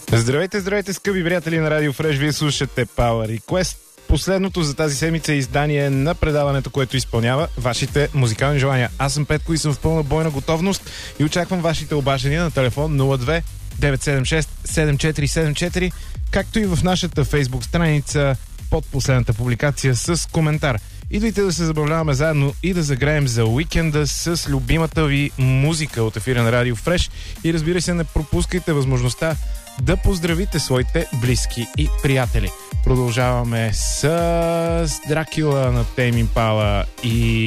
Здравейте, здравейте, скъпи приятели на Радио Фреш. Вие слушате Power Request. Последното за тази седмица е издание на предаването, което изпълнява вашите музикални желания. Аз съм Петко и съм в пълна бойна готовност и очаквам вашите обаждания на телефон 02 976 7474, както и в нашата фейсбук страница под последната публикация с коментар. Идвайте да се забавляваме заедно и да загреем за уикенда с любимата ви музика от ефира на Радио Фреш. И разбира се, не пропускайте възможността да поздравите своите близки и приятели. Продължаваме с Дракула на Тейм Импала и